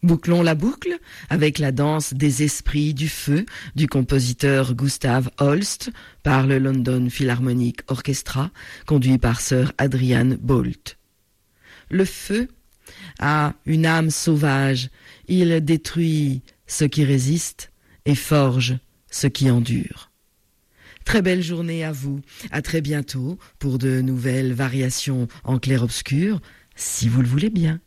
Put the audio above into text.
Bouclons la boucle avec la danse des esprits du feu du compositeur Gustav Holst par le London Philharmonic Orchestra, conduit par Sir Adrian Boult. Le feu a une âme sauvage, il détruit ce qui résiste et forge ce qui endure. Très belle journée à vous, à très bientôt pour de nouvelles variations en clair-obscur, si vous le voulez bien.